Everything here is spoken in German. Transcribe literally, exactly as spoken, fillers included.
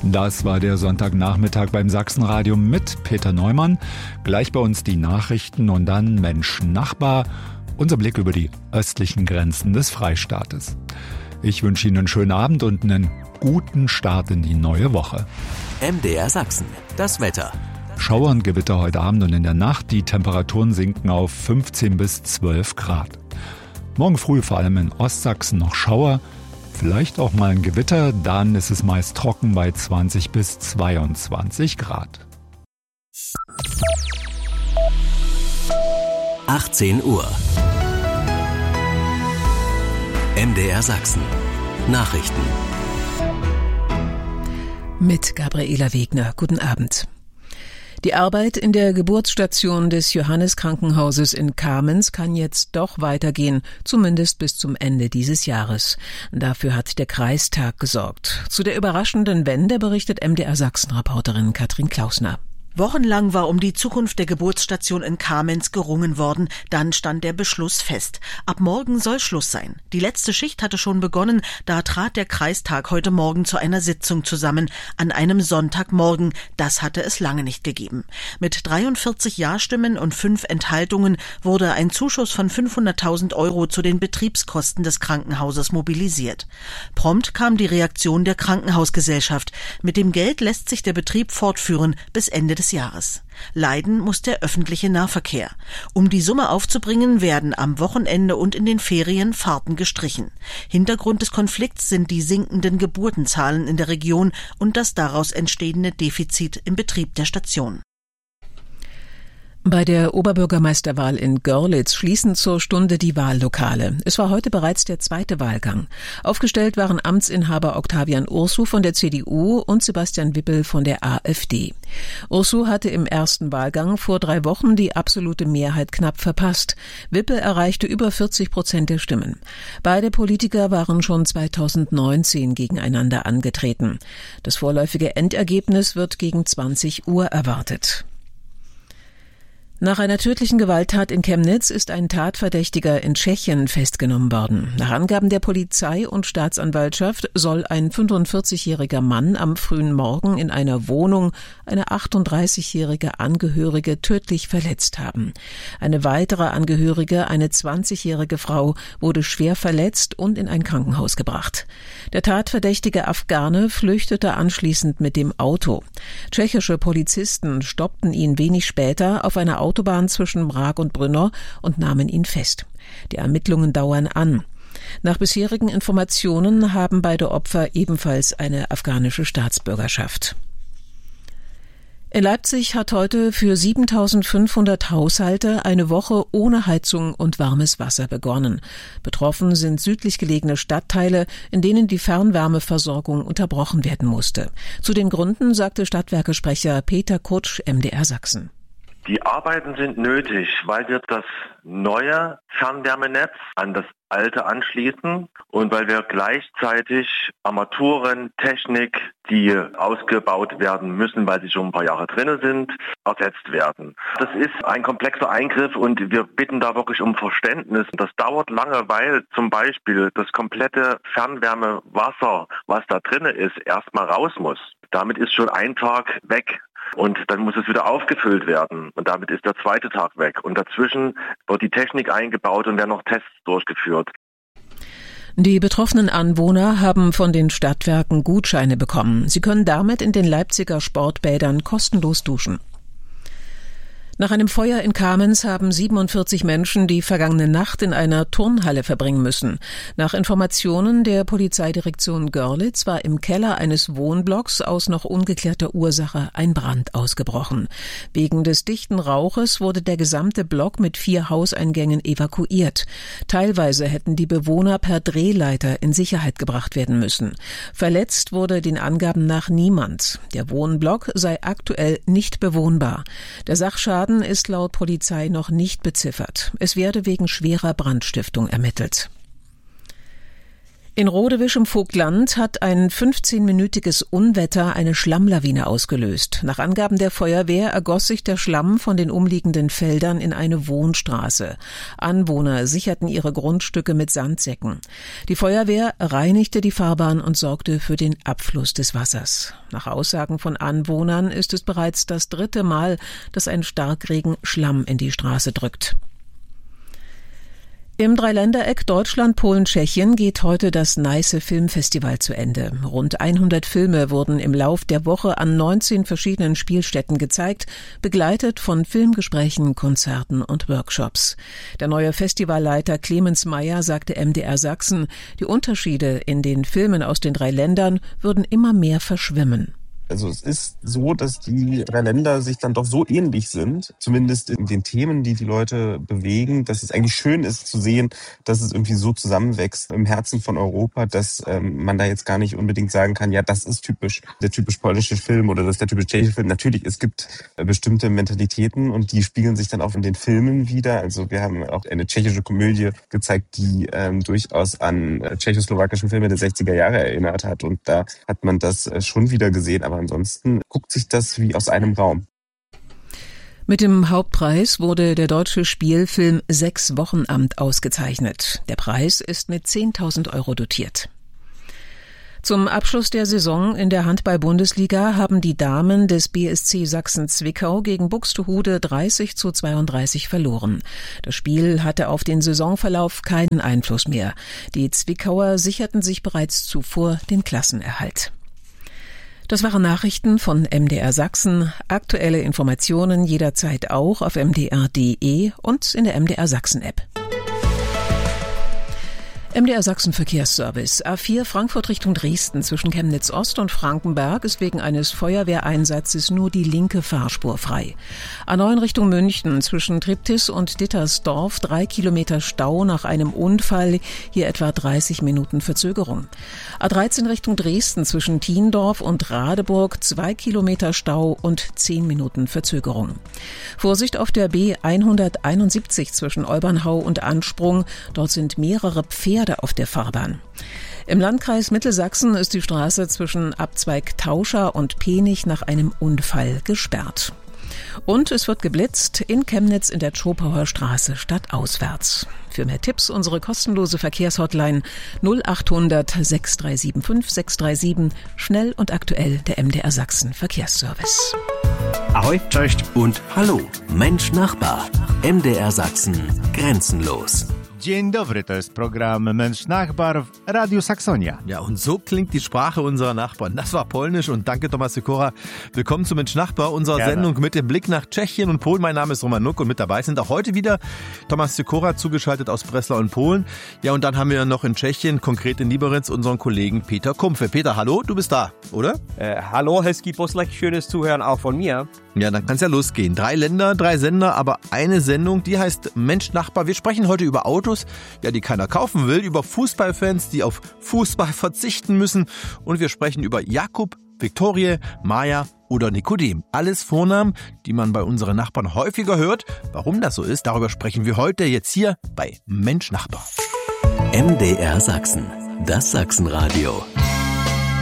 Das war der Sonntagnachmittag beim Sachsenradio mit Peter Neumann. Gleich bei uns die Nachrichten und dann Mensch Nachbar, unser Blick über die östlichen Grenzen des Freistaates. Ich wünsche Ihnen einen schönen Abend und einen guten Start in die neue Woche. M D R Sachsen, das Wetter. Schauer und Gewitter heute Abend und in der Nacht. Die Temperaturen sinken auf fünfzehn bis zwölf Grad. Morgen früh vor allem in Ostsachsen noch Schauer. Vielleicht auch mal ein Gewitter, dann ist es meist trocken bei zwanzig bis zweiundzwanzig Grad. achtzehn Uhr. M D R Sachsen. Nachrichten. Mit Gabriela Wegner. Guten Abend. Die Arbeit in der Geburtsstation des Johannes-Krankenhauses in Kamenz kann jetzt doch weitergehen, zumindest bis zum Ende dieses Jahres. Dafür hat der Kreistag gesorgt. Zu der überraschenden Wende berichtet M D R Sachsen-Reporterin Katrin Klausner. Wochenlang war um die Zukunft der Geburtsstation in Kamenz gerungen worden. Dann stand der Beschluss fest. Ab morgen soll Schluss sein. Die letzte Schicht hatte schon begonnen. Da trat der Kreistag heute Morgen zu einer Sitzung zusammen. An einem Sonntagmorgen. Das hatte es lange nicht gegeben. Mit dreiundvierzig Ja-Stimmen und fünf Enthaltungen wurde ein Zuschuss von fünfhunderttausend Euro zu den Betriebskosten des Krankenhauses mobilisiert. Prompt kam die Reaktion der Krankenhausgesellschaft. Mit dem Geld lässt sich der Betrieb fortführen bis Ende des Jahres. Leiden muss der öffentliche Nahverkehr. Um die Summe aufzubringen, werden am Wochenende und in den Ferien Fahrten gestrichen. Hintergrund des Konflikts sind die sinkenden Geburtenzahlen in der Region und das daraus entstehende Defizit im Betrieb der Station. Bei der Oberbürgermeisterwahl in Görlitz schließen zur Stunde die Wahllokale. Es war heute bereits der zweite Wahlgang. Aufgestellt waren Amtsinhaber Octavian Ursu von der C D U und Sebastian Wippel von der AfD. Ursu hatte im ersten Wahlgang vor drei Wochen die absolute Mehrheit knapp verpasst. Wippel erreichte über vierzig Prozent der Stimmen. Beide Politiker waren schon zweitausendneunzehn gegeneinander angetreten. Das vorläufige Endergebnis wird gegen zwanzig Uhr erwartet. Nach einer tödlichen Gewalttat in Chemnitz ist ein Tatverdächtiger in Tschechien festgenommen worden. Nach Angaben der Polizei und Staatsanwaltschaft soll ein fünfundvierzigjähriger Mann am frühen Morgen in einer Wohnung eine achtunddreißigjährige Angehörige tödlich verletzt haben. Eine weitere Angehörige, eine zwanzigjährige Frau, wurde schwer verletzt und in ein Krankenhaus gebracht. Der tatverdächtige Afghane flüchtete anschließend mit dem Auto. Tschechische Polizisten stoppten ihn wenig später auf einer Autobahn zwischen Prag und Brno und nahmen ihn fest. Die Ermittlungen dauern an. Nach bisherigen Informationen haben beide Opfer ebenfalls eine afghanische Staatsbürgerschaft. In Leipzig hat heute für siebentausendfünfhundert Haushalte eine Woche ohne Heizung und warmes Wasser begonnen. Betroffen sind südlich gelegene Stadtteile, in denen die Fernwärmeversorgung unterbrochen werden musste. Zu den Gründen sagte Stadtwerke-Sprecher Peter Kutsch, M D R Sachsen. Die Arbeiten sind nötig, weil wir das neue Fernwärmenetz an das alte anschließen und weil wir gleichzeitig Armaturen, Technik, die ausgebaut werden müssen, weil sie schon ein paar Jahre drin sind, ersetzt werden. Das ist ein komplexer Eingriff und wir bitten da wirklich um Verständnis. Das dauert lange, weil zum Beispiel das komplette Fernwärmewasser, was da drin ist, erstmal raus muss. Damit ist schon ein Tag weg. Und dann muss es wieder aufgefüllt werden. Und damit ist der zweite Tag weg. Und dazwischen wird die Technik eingebaut und werden noch Tests durchgeführt. Die betroffenen Anwohner haben von den Stadtwerken Gutscheine bekommen. Sie können damit in den Leipziger Sportbädern kostenlos duschen. Nach einem Feuer in Kamenz haben siebenundvierzig Menschen die vergangene Nacht in einer Turnhalle verbringen müssen. Nach Informationen der Polizeidirektion Görlitz war im Keller eines Wohnblocks aus noch ungeklärter Ursache ein Brand ausgebrochen. Wegen des dichten Rauches wurde der gesamte Block mit vier Hauseingängen evakuiert. Teilweise hätten die Bewohner per Drehleiter in Sicherheit gebracht werden müssen. Verletzt wurde den Angaben nach niemand. Der Wohnblock sei aktuell nicht bewohnbar. Der Sachschaden ist laut Polizei noch nicht beziffert. Es werde wegen schwerer Brandstiftung ermittelt. In Rodewisch im Vogtland hat ein fünfzehnminütiges Unwetter eine Schlammlawine ausgelöst. Nach Angaben der Feuerwehr ergoss sich der Schlamm von den umliegenden Feldern in eine Wohnstraße. Anwohner sicherten ihre Grundstücke mit Sandsäcken. Die Feuerwehr reinigte die Fahrbahn und sorgte für den Abfluss des Wassers. Nach Aussagen von Anwohnern ist es bereits das dritte Mal, dass ein Starkregen Schlamm in die Straße drückt. Im Dreiländereck Deutschland, Polen, Tschechien geht heute das Neiße Filmfestival zu Ende. Rund hundert Filme wurden im Lauf der Woche an neunzehn verschiedenen Spielstätten gezeigt, begleitet von Filmgesprächen, Konzerten und Workshops. Der neue Festivalleiter Clemens Meyer sagte M D R Sachsen, die Unterschiede in den Filmen aus den drei Ländern würden immer mehr verschwimmen. Also es ist so, dass die drei Länder sich dann doch so ähnlich sind, zumindest in den Themen, die die Leute bewegen, dass es eigentlich schön ist zu sehen, dass es irgendwie so zusammenwächst im Herzen von Europa, dass ähm, man da jetzt gar nicht unbedingt sagen kann, ja, das ist typisch der typisch polnische Film oder das ist der typisch tschechische Film. Natürlich, es gibt äh, bestimmte Mentalitäten und die spiegeln sich dann auch in den Filmen wieder. Also wir haben auch eine tschechische Komödie gezeigt, die ähm, durchaus an äh, tschechoslowakischen Filme der sechziger Jahre erinnert hat und da hat man das äh, schon wieder gesehen, aber ansonsten guckt sich das wie aus einem Raum. Mit dem Hauptpreis wurde der deutsche Spielfilm Sechs Wochenamt ausgezeichnet. Der Preis ist mit zehntausend Euro dotiert. Zum Abschluss der Saison in der Handball-Bundesliga haben die Damen des B S C Sachsen-Zwickau gegen Buxtehude dreißig zu zweiunddreißig verloren. Das Spiel hatte auf den Saisonverlauf keinen Einfluss mehr. Die Zwickauer sicherten sich bereits zuvor den Klassenerhalt. Das waren Nachrichten von M D R Sachsen. Aktuelle Informationen jederzeit auch auf m d r punkt d e und in der M D R Sachsen App. M D R Sachsen Verkehrsservice. A vier Frankfurt Richtung Dresden zwischen Chemnitz Ost und Frankenberg ist wegen eines Feuerwehreinsatzes nur die linke Fahrspur frei. A neun Richtung München zwischen Triptis und Dittersdorf drei Kilometer Stau nach einem Unfall, hier etwa dreißig Minuten Verzögerung. A dreizehn Richtung Dresden zwischen Thiendorf und Radeburg zwei Kilometer Stau und zehn Minuten Verzögerung. Vorsicht auf der B hunderteinundsiebzig zwischen Olbernhau und Ansprung, dort sind mehrere Pferde auf der Fahrbahn. Im Landkreis Mittelsachsen ist die Straße zwischen Abzweig Tauscher und Penich nach einem Unfall gesperrt. Und es wird geblitzt in Chemnitz in der Tschopauer Straße stadtauswärts. Für mehr Tipps unsere kostenlose Verkehrshotline null achthundert sechs drei sieben fünf sechs drei sieben, schnell und aktuell der M D R Sachsen Verkehrsservice. Ahoi, cześć und hallo. Mensch Nachbar. M D R Sachsen grenzenlos. Dzień dobry, to ist Programm Mensch Nachbar w Radio Saxonia. Ja, und so klingt die Sprache unserer Nachbarn. Das war Polnisch und danke Thomas Sikora. Willkommen zu Mensch Nachbar, unserer Gerne. Sendung mit dem Blick nach Tschechien und Polen. Mein Name ist Roman Nuck und mit dabei sind auch heute wieder Thomas Sikora, zugeschaltet aus Breslau und Polen. Ja, und dann haben wir noch in Tschechien, konkret in Liberec, unseren Kollegen Peter Kumpfe. Peter, hallo, du bist da, oder? Äh, hallo, hezký poslech, schönes Zuhören auch von mir. Ja, dann kann's ja losgehen. Drei Länder, drei Sender, aber eine Sendung, die heißt Mensch Nachbar. Wir sprechen heute über Autos, ja, die keiner kaufen will, über Fußballfans, die auf Fußball verzichten müssen und wir sprechen über Jakub, Viktorie, Maja oder Nikodem. Alles Vornamen, die man bei unseren Nachbarn häufiger hört. Warum das so ist, darüber sprechen wir heute jetzt hier bei Mensch Nachbar. M D R Sachsen, das Sachsenradio.